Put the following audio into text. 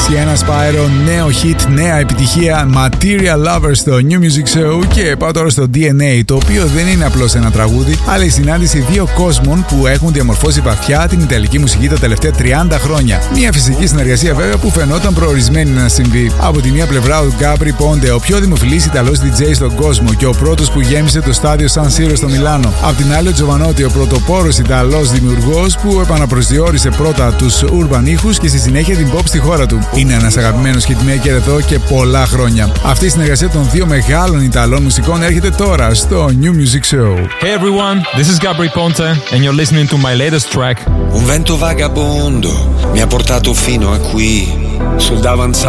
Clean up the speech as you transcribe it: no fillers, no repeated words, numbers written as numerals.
Sienna Spyro, νέο hit, νέα επιτυχία, Material Lovers στο New Music Show. Και πάω τώρα στο DNA, το οποίο δεν είναι απλώς ένα τραγούδι, αλλά η συνάντηση δύο κόσμων που έχουν διαμορφώσει βαθιά την ιταλική μουσική τα τελευταία 30 χρόνια. Μια φυσική συνεργασία βέβαια που φαινόταν προορισμένη να συμβεί. Από τη μία πλευρά ο Gabry Ponte, ο πιο δημοφιλής Ιταλός DJ στον κόσμο και ο πρώτος που γέμισε το στάδιο San Siro στο Μιλάνο. Απ' την άλλη ο Giovanotti, ο πρωτοπόρος Ιταλός δημιουργός που επαναπροσδιορίσε πρώτα τους urban ήχους και στη συνέχεια την pop στη χώρα του. Είναι ένας αγαπημένος hitmaker εδώ και πολλά χρόνια. Αυτή η συνεργασία των δύο μεγάλων Ιταλών μουσικών έρχεται τώρα στο New Music Show. Hey everyone, this is Gabry Ponte and you're listening to my latest track. Un vento vagabondo mi ha portato fino a qui sul davanzale.